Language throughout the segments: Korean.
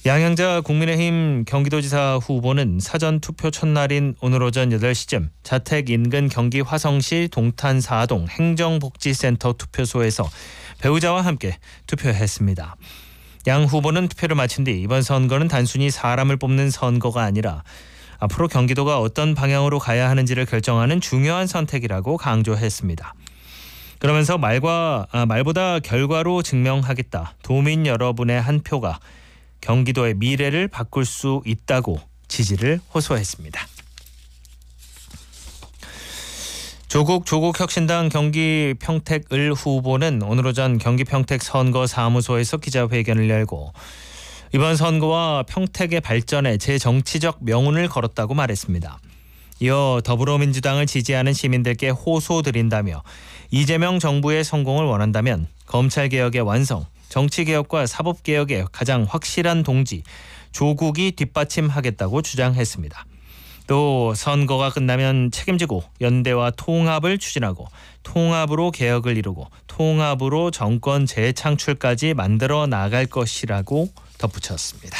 양양자 국민의힘 경기도지사 후보는 사전투표 첫날인 오늘 오전 8시쯤 자택 인근 경기 화성시 동탄 4동 행정복지센터 투표소에서 배우자와 함께 투표했습니다. 양 후보는 투표를 마친 뒤 이번 선거는 단순히 사람을 뽑는 선거가 아니라 앞으로 경기도가 어떤 방향으로 가야 하는지를 결정하는 중요한 선택이라고 강조했습니다. 그러면서 말보다 결과로 증명하겠다. 도민 여러분의 한 표가 경기도의 미래를 바꿀 수 있다고 지지를 호소했습니다. 조국 혁신당 경기 평택을 후보는 오늘 오전 경기 평택 선거사무소에서 기자회견을 열고 이번 선거와 평택의 발전에 제정치적 명운을 걸었다고 말했습니다. 이어 더불어민주당을 지지하는 시민들께 호소드린다며 이재명 정부의 성공을 원한다면 검찰개혁의 완성, 정치개혁과 사법개혁의 가장 확실한 동지 조국이 뒷받침하겠다고 주장했습니다. 또 선거가 끝나면 책임지고 연대와 통합을 추진하고 통합으로 개혁을 이루고 통합으로 정권 재창출까지 만들어 나갈 것이라고 덧붙였습니다.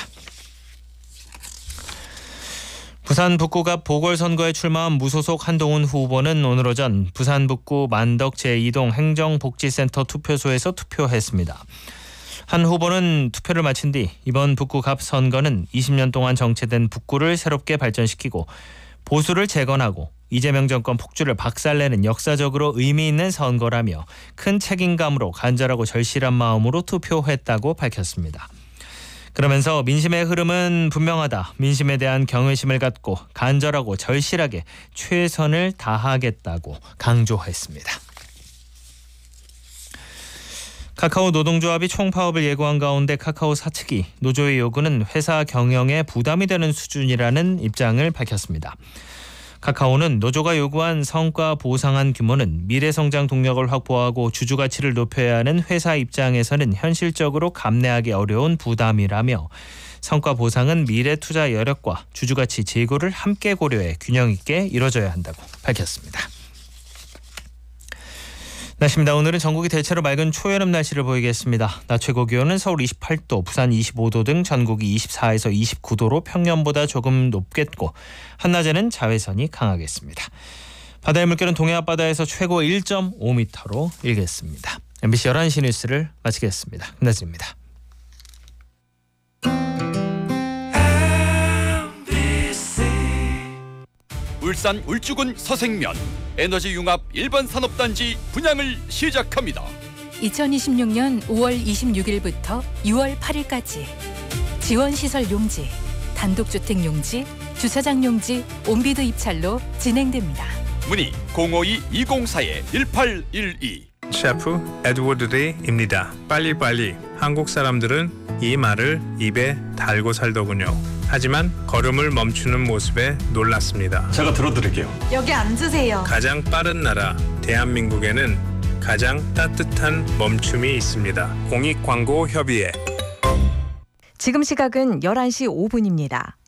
부산 북구갑 보궐선거에 출마한 무소속 한동훈 후보는 오늘 오전 부산 북구 만덕 제2동 행정복지센터 투표소에서 투표했습니다. 한 후보는 투표를 마친 뒤 이번 북구갑 선거는 20년 동안 정체된 북구를 새롭게 발전시키고 보수를 재건하고 이재명 정권 폭주를 박살내는 역사적으로 의미 있는 선거라며 큰 책임감으로 간절하고 절실한 마음으로 투표했다고 밝혔습니다. 그러면서 민심의 흐름은 분명하다. 민심에 대한 경외심을 갖고 간절하고 절실하게 최선을 다하겠다고 강조했습니다. 카카오 노동조합이 총파업을 예고한 가운데 카카오 사측이 노조의 요구는 회사 경영에 부담이 되는 수준이라는 입장을 밝혔습니다. 카카오는 노조가 요구한 성과 보상안 규모는 미래성장 동력을 확보하고 주주가치를 높여야 하는 회사 입장에서는 현실적으로 감내하기 어려운 부담이라며 성과 보상은 미래 투자 여력과 주주가치 제고를 함께 고려해 균형 있게 이뤄져야 한다고 밝혔습니다. 날씨입니다. 오늘은 전국이 대체로 맑은 초여름 날씨를 보이겠습니다. 낮 최고 기온은 서울 28도, 부산 25도 등 전국이 24에서 29도로 평년보다 조금 높겠고 한낮에는 자외선이 강하겠습니다. 바다의 물결은 동해 앞바다에서 최고 1.5m로 일겠습니다. MBC 11시 뉴스를 마치겠습니다. 끝났습니다. 울산 울주군 서생면 에너지융합 일반 산업단지 분양을 시작합니다. 2026년 5월 26일부터 6월 8일까지 지원시설 용지, 단독주택 용지, 주차장 용지, 온비드 입찰로 진행됩니다. 문의 052-204-1812. 셰프 에드워드 데이입니다. 빨리빨리. 한국 사람들은 이 말을 입에 달고 살더군요. 하지만 걸음을 멈추는 모습에 놀랐습니다. 제가 들어드릴게요. 여기 앉으세요. 가장 빠른 나라 대한민국에는 가장 따뜻한 멈춤이 있습니다. 공익광고협의회. 지금 시각은 11시 5분입니다.